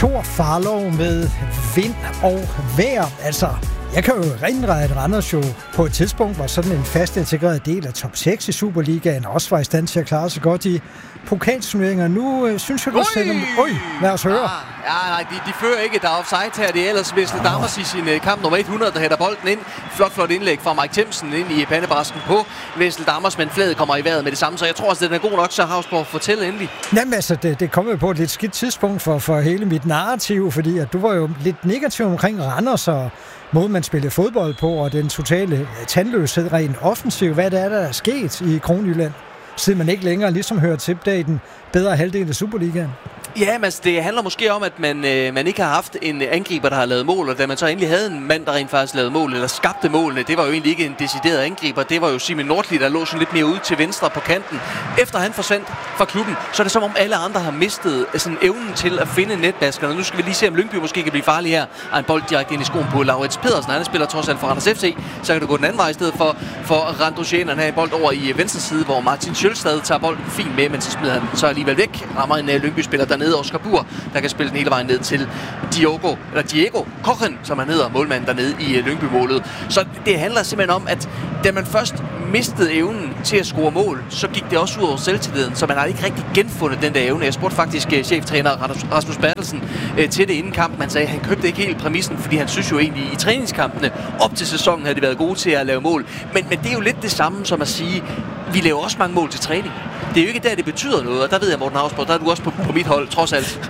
Thor Farlov med vind og vejr. Altså, jeg kan jo erindre, at Randers jo på et tidspunkt var sådan en fast integreret del af top 6 i Superligaen, og også var i stand til at klare sig godt i pokalturneringer. Nu synes jeg, du selvom... lad os høre. Nej, de fører ikke. Der er offside her. Det er ellers Wesley Dammers i sin kamp nummer 100, der hætter bolden ind. Flot indlæg fra Mike Themsen ind i pandebrasken på Wesley Dammers, men fladet kommer i vejret med det samme. Så jeg tror også, den er god nok, så Hausborg fortælle endelig. Jamen altså, det kom jo på et lidt skidt tidspunkt for hele mit narrativ, fordi at du var jo lidt negativ omkring Randers og måde, man spillede fodbold på, og den totale tandløshed rent offensiv. Hvad det er, der er sket i Kronjylland, siden man ikke længere ligesom hører til i den bedre halvdel af Superligaen? Ja, men det handler måske om, at man ikke har haft en angriber, der har lavet mål, og da man så endelig havde en mand, der rent faktisk lavede mål, eller skabte målene, det var jo egentlig ikke en decideret angriber, det var jo Simon Nordli, der lå sådan lidt mere ud til venstre på kanten. Efter han forsvandt fra klubben, så er det som om alle andre har mistet sådan evnen til at finde netbaskerne. Nu skal vi lige se, om Lyngby måske kan blive farlig her. Og en bold direkte ind i skoen på Laurits Pedersen. Han spiller trods alt for Randers FC, så kan det gå den anden vej i stedet for Randrusianerne her en bold over i venstre side, hvor Martin Sjølstad tager bolden fint med, men så smider han så alligevel væk. Rammer en Lyngby-spiller dernede, Oscar Bur, der kan spille den hele vejen ned til Diego Kochen, som han hedder, målmanden dernede i Lyngby-målet. Så det handler simpelthen om, at da man først mistede evnen til at score mål, så gik det også ud over selvtilliden, så man har ikke rigtig genfundet den der evne. Jeg spurgte faktisk cheftræner Rasmus Bertelsen til det inden kampen. Han sagde, at han købte ikke helt præmissen, fordi han synes jo egentlig i træningskampene op til sæsonen havde de været gode til at lave mål. Men det er jo lidt det samme som at sige, vi laver også mange mål til træning. Det er jo ikke der, det betyder noget, og der ved jeg, Morten Hausborg, der er du også på mit hold, trods alt.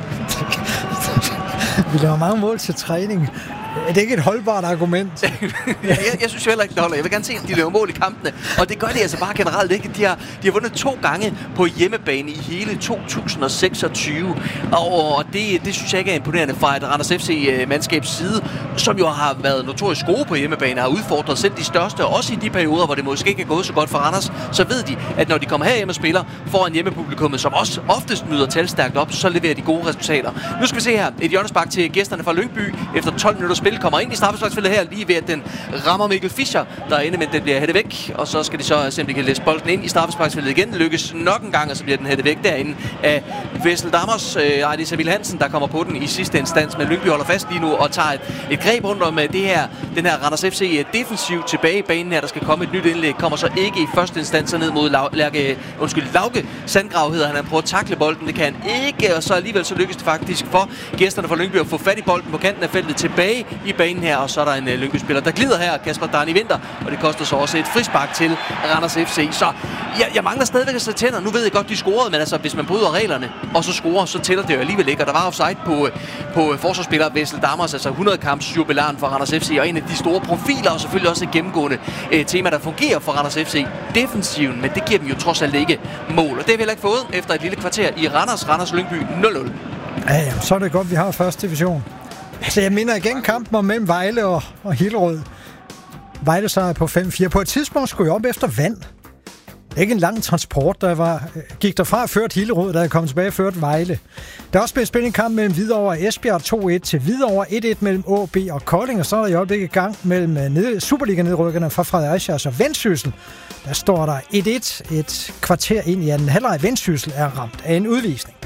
Vi laver mange mål til træning. Er det ikke et holdbart argument? jeg synes jo heller ikke, det holder. Jeg vil gerne se, at de laver mål i kampene. Og det gør de altså bare generelt ikke. De har vundet 2 gange på hjemmebane i hele 2026. Og det synes jeg ikke er imponerende fra et Randers FC-mandskabs side, som jo har været notorisk gode på hjemmebane, har udfordret selv de største. Også i de perioder, hvor det måske ikke er gået så godt for Randers, så ved de, at når de kommer herhjem og spiller foran hjemmepublikummet, som også oftest nyder talstærkt op, så leverer de gode resultater. Nu skal vi se her et hjørnespark til gæsterne fra Lyngby. Efter 12 minutter spil kommer ind i straffesparksfeltet her, lige ved at den rammer Mikkel Fischer derinde, men den bliver hættet væk, og så skal de så se, om de kan læse bolden ind i straffesparksfeltet igen. Lykkes nok en gang, og så bliver den hættet væk derinde af Wesley Dammers. Det er Savil Hansen, der kommer på den i sidste instans, men Lyngby holder fast lige nu og tager et greb rundt om den her Randers FC defensiv tilbage i banen her. Der skal komme et nyt indlæg, kommer så ikke i første instans ned mod Lauke Sandgrav hedder han. Han prøver at takle bolden, det kan han ikke, og så alligevel så lykkes det faktisk for gæsterne fra Lyngby at få fat i bolden på kanten af feltet tilbage i banen her, og så er der en Lyngby-spiller, der glider her, Kasper Darni Vinter, og det koster så også et frispark til Randers FC. Så jeg mangler stadigvæk at sætte tænder. Nu ved jeg godt, de scorede, men altså, hvis man bryder reglerne, og så scorer, så tæller det jo alligevel ikke. Og der var offside på forsvarsspiller Wesley Dammers, altså 100-kamps jubilæren for Randers FC, og en af de store profiler, og selvfølgelig også et gennemgående tema, der fungerer for Randers FC. Defensiven, men det giver dem jo trods alt ikke mål. Og det har vi heller ikke fået efter et lille kvarter i Randers Lyngby 0-0. Ja, så er det godt, vi har første division. Så jeg minder igen kampen om mellem Vejle og Hillerød. Vejle sejr på 5-4. På et tidspunkt skulle jeg op efter vand. Ikke en lang transport, gik derfra og ført Hillerød, da jeg kom tilbage og ført Vejle. Der er også blevet spillet en kamp mellem Hvidovre og Esbjerg 2-1 til Hvidovre, 1-1 mellem AaB og Kolding, og så er der i øjeblikket gang mellem Superliga-nedrykkerne fra Fredericia og Vendsyssel. Der står der 1-1 et kvarter ind i anden halvleg. Vendsyssel er ramt af en udvisning.